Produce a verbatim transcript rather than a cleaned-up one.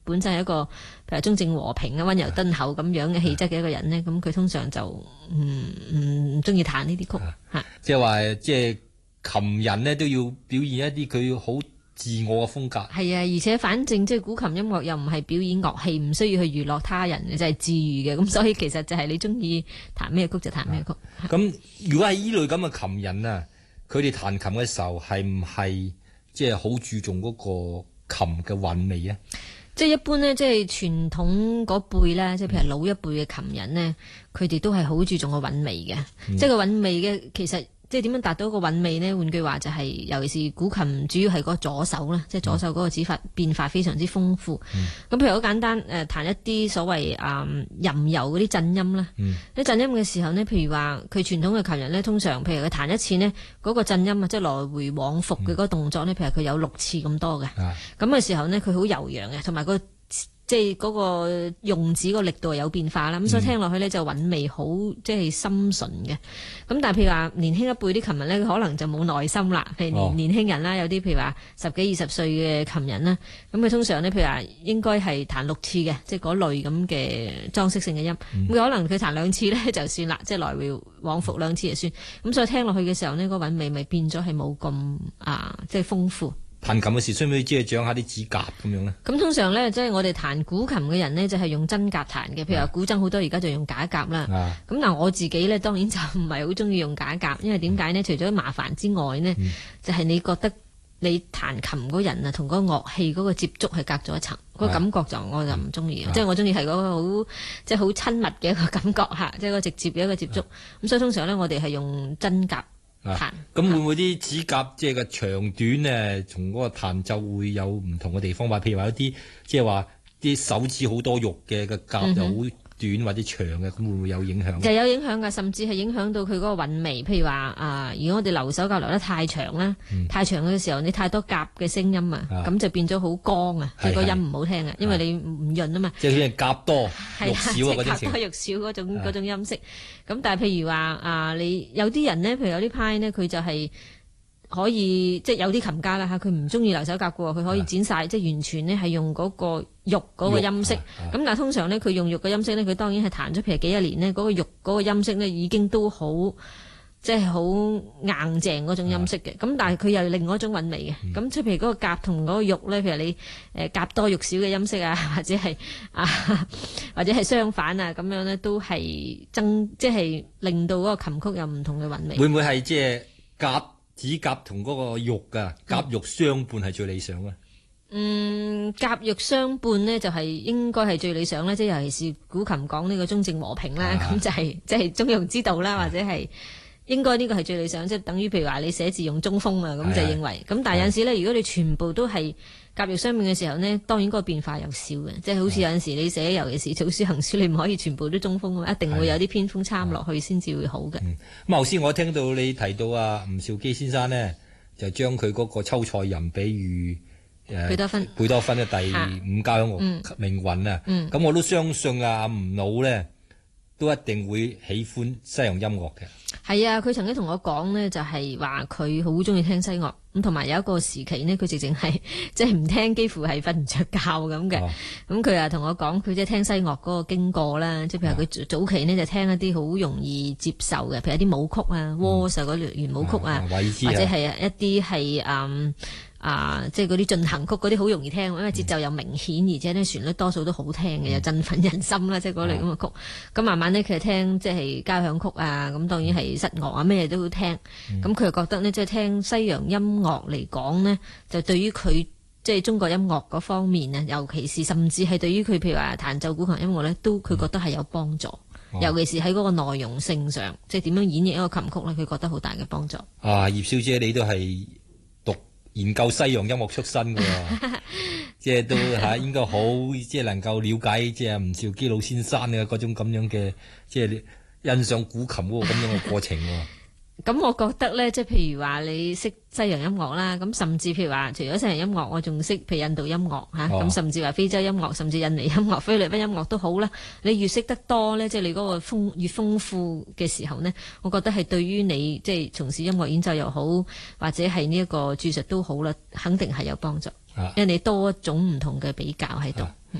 本身係一個譬如中正和平啊、溫柔敦厚咁樣嘅氣質嘅一個人咧，咁佢通常就唔唔中意彈呢啲曲嚇。 即係話，即係琴人咧都要表現一啲佢好自我嘅風格。 係啊，而且反正即係古琴音樂又唔係表演樂器，唔需要去娛樂他人嘅，就係自娛嘅。咁所以其實就係你中意彈咩曲就彈咩曲。 咁、啊、如果係依類咁嘅琴人啊，佢哋彈琴嘅時候係唔係即係好注重嗰個琴嘅韻味啊？ 即係一般呢，即係傳統嗰輩咧，即係譬如老一輩嘅琴人呢，佢哋都係好注重個韻味嘅。嗯、即係個韻味嘅其實。即係點樣達到一個韻味呢？換句話就係、是，尤其是古琴主要係個左手啦，即係左手嗰個指法變化非常之豐富。咁、嗯、譬如好簡單，誒、呃、彈一啲所謂誒、嗯、吟遊嗰啲震音啦。啲、嗯、震音嘅時候呢，譬如話佢傳統嘅琴人呢，通常譬如佢彈一次呢，嗰、那個震音啊，即係來回往復嘅嗰個動作呢，譬如佢有六次咁多嘅。咁、啊、嘅時候呢，佢好悠揚嘅，同埋個。即係嗰個用指個力度有變化啦，咁、嗯、所以聽落去咧就韻味好，即係深純嘅。咁但係譬如話年輕一輩啲琴人咧，可能就冇耐心啦。譬如年、哦、年輕人啦，有啲譬如話十幾二十歲嘅琴人啦，咁佢通常咧譬如話應該係彈六次嘅，即係嗰類咁嘅裝飾性嘅音。咁、嗯、可能佢彈兩次咧就算啦，即係來回往復兩次就算。咁所以聽落去嘅時候呢，個韻味咪變咗係冇咁啊，即係豐富。 彈琴嘅時，需唔需要即係掌下啲指甲咁樣咧？ 咁通常咧，即係我哋彈古琴嘅人呢，就係用真甲彈嘅。譬如話古箏好多而家就用假甲啦。咁嗱、啊，我自己咧當然就唔係好中意用假甲，因為點解呢？嗯、除咗麻煩之外呢，嗯、就係你覺得你彈琴嗰人啊，同嗰個樂器嗰個接觸係隔咗一層，嗰、啊、個感覺就我就唔中意。即係、啊、我中意係嗰個好即係好親密嘅一個感覺嚇，即係個直接嘅一個接觸。咁、啊、所以通常咧，我哋係用真甲。彈咁、啊、會唔會啲指甲即係個長短咧，從嗰個彈奏會有唔同嘅地方？話譬如話有啲即係話啲手指好多肉嘅個甲又好短或者長嘅，咁、嗯、會唔會有影響？就有影響㗎，甚至係影響到佢嗰個韻味。譬如話啊，如果我哋留手甲留得太長啦，嗯、太長嘅時候，你太多甲嘅聲音啊，咁就變咗好光啊，即係個音唔好聽啊，因為你唔潤啊嘛。即係甲多肉少啊嗰種。甲多肉少嗰種嗰種音色。咁但係譬如話啊，你有啲人呢，譬如有啲派呢，佢就係可以即係有啲琴家啦嚇，佢唔中意留手甲嘅喎，佢可以剪晒，即係完全呢係用嗰個肉嗰個音色。咁但係通常呢，佢用肉嘅音色呢，佢當然係彈咗譬如幾一年呢，嗰個肉嗰個音色呢已經都好即係好硬淨嗰種音色嘅。咁但係佢又另外一種韻味嘅。咁即係譬如嗰個甲同嗰個肉呢，譬如你誒甲多肉少嘅音色啊，或者係啊或者係相反啊咁樣呢，都係增即係令到嗰個琴曲有唔同嘅韻味。會唔會係即係甲？指甲同嗰個肉啊，甲肉相伴係最理想啊。嗯，甲肉相伴呢，就係、是、應該係最理想啦，即係尤其是古琴講呢個中正和平啦，咁、啊、就係即係中庸之道啦，或者係應該呢個係最理想，即係等於譬如話你寫字用中鋒啊，咁就認為。咁、啊、但係有陣時咧，如果你全部都係甲肉相伴嘅時候呢，當然嗰個變化又少嘅，即係好似有陣時你寫，尤其是草書行書，你唔可以全部都中鋒啊，一定會有啲偏鋒參落去先至會好嘅。咁頭先我聽到你提到啊，吳兆基先生呢，就將佢嗰個秋菜吟比喻誒貝多芬貝多芬嘅第五交響樂命運啊，咁、嗯嗯、我都相信啊，吳老呢都一定會喜歡西洋音樂嘅。係啊，佢曾經同我講呢，就係話佢好中意聽西樂，咁同埋有一個時期呢，佢直情係即係唔聽，幾乎係瞓唔着覺咁嘅。咁佢啊同我講，佢即係聽西樂嗰個經過啦，即係譬如佢早期呢，就聽一啲好容易接受嘅，譬如一啲舞曲啊，Waltz嗰類圓舞曲啊，或者係一啲係嗯。啊，即係嗰啲進行曲嗰啲好容易聽，因為節奏又明顯，而且呢旋律多數都好聽嘅，又、嗯、振奮人心啦，即係嗰類咁嘅曲。咁、嗯、慢慢呢，佢聽即係交響曲啊，咁當然係室樂啊，咩都會聽。咁佢又覺得呢，即係聽西洋音樂嚟講呢，就對於佢即係中國音樂嗰方面啊，尤其是甚至係對於佢譬如話彈奏古琴音樂呢，都佢覺得係有幫助。嗯、尤其是喺嗰個內容性上，即係點樣演繹一個琴曲呢，佢覺得好大嘅幫助。啊，葉小姐你都係研究西洋音樂出身嘅，即係都吓應該好，即係能夠了解即係吳兆基老先生嘅嗰種咁樣嘅，即係欣賞古琴嗰個咁樣嘅過程。咁我覺得咧，即係譬如話你識西洋音樂啦，咁甚至譬如話除咗西洋音樂，我仲識譬如印度音樂吓，咁、哦、甚至話非洲音樂，甚至印尼音樂、菲律賓音樂都好啦。你越識得多咧，即係你嗰個豐越豐富嘅時候呢，我覺得係對於你即係從事音樂演奏又好，或者係呢一個著述都好啦，肯定係有幫助，啊、因為你多一種唔同嘅比較喺度。啊